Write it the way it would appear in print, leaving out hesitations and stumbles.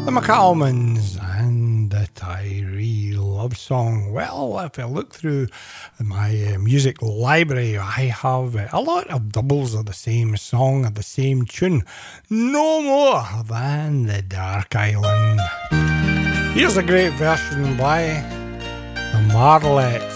The McAlmans and the Tyree love song. Well, if I look through my music library, I have a lot of doubles of the same song, of the same tune. No more than The Dark Island. Here's a great version by the Marlettes.